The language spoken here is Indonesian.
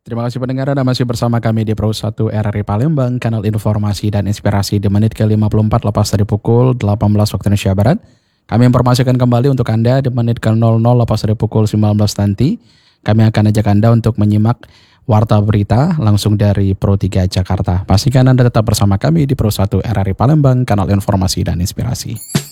Terima kasih pendengar, Anda masih bersama kami di Pro 1 RRI Palembang, kanal informasi dan inspirasi di menit ke-54 lepas dari pukul 18 waktu Indonesia Barat. Kami informasikan kembali untuk Anda di menit ke-00 lepas dari pukul 19 nanti. Kami akan ajak Anda untuk menyimak warta berita langsung dari Pro 3 Jakarta. Pastikan Anda tetap bersama kami di Pro 1 RRI Palembang, kanal informasi dan inspirasi.